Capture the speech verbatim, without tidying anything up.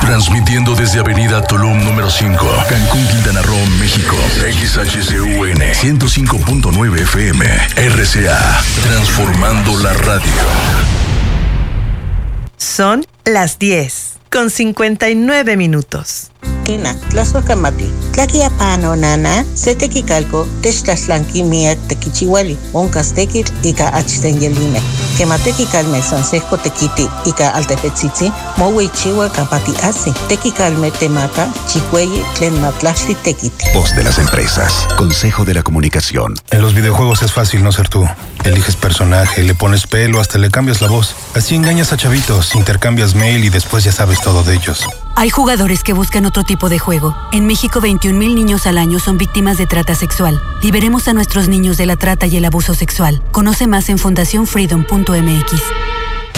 Transmitiendo desde Avenida Tulum número cinco, Cancún, Quintana Roo, México. X H C U N ciento cinco punto nueve F M. R C A. Transformando la radio. Son las diez con cincuenta y nueve minutos. Ina, tlasokamati, tlaquiapano nana, se tequicalco, techtlaslanqui miak tequichihuali, oncas tequil ika achtenyeline. Quematequicalme sansesco tequiti ika altepetzitzi, mohuichiwa kapati asi, tequicalme temaka, chicueyi, tlen matlaxli tequiti. Voz de las empresas, Consejo de la Comunicación. En los videojuegos es fácil no ser tú. Eliges personaje, le pones pelo, hasta le cambias la voz. Así engañas a chavitos, intercambias mail y después ya sabes todo de ellos. Hay jugadores que buscan otro tipo de juego. En México, veintiún mil niños al año son víctimas de trata sexual. Liberemos a nuestros niños de la trata y el abuso sexual. Conoce más en fundación freedom punto m x.